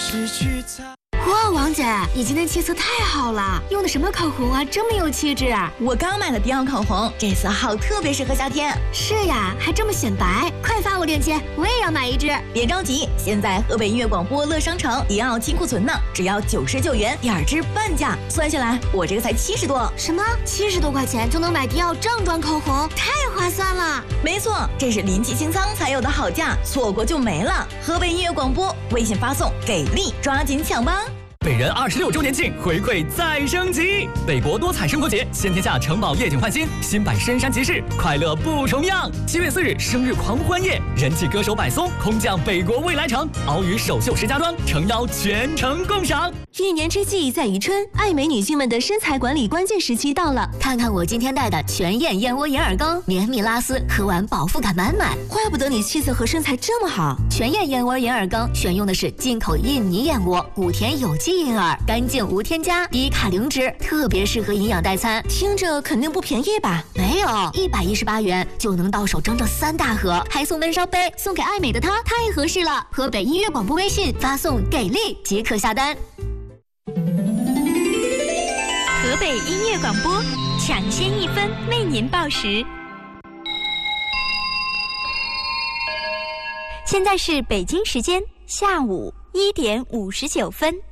哇，王姐，你今天气色太好了，用的什么口红啊，这么有气质啊！ 我刚买的迪奥口红，这色号特别适合夏天。 是呀，还这么显白，快发我链接，我也要买一支。 别着急，现在河北音乐广播乐商城迪奥金库存呢，只要99元，2支半价，算下来我这个才70多。 什么？70多块钱就能买迪奥正装口红，太划算了！ 没错，这是临期清仓才有的好价，错过就没了。河北音乐广播，微信发送给力，抓紧抢吧！ 北人26周年庆回馈再升级，北国多彩生活节，先天下城堡夜景焕新，新版深山集市，快乐不重样。7月4日生日狂欢夜，人气歌手柏松空降北国未来城，鳌宇首秀石家庄，诚邀全城共赏。 一年之计在于春，爱美女性们的身材管理关键时期到了。 看看我今天带的全燕燕窝眼耳膏，绵密拉丝，喝完饱腹感满满。 怪不得你气色和身材这么好。 全燕燕窝眼耳膏选用的是进口印尼燕窝，古田有机银耳，干净无添加，低卡零脂，特别适合营养代餐。 听着肯定不便宜吧？ 没有，118元就能到手整整3大盒，还送闷烧杯，送给爱美的她太合适了。河北音乐广播微信发送给力即可下单。 河北音乐广播，抢先1分为您报时。现在是北京时间下午1点59分。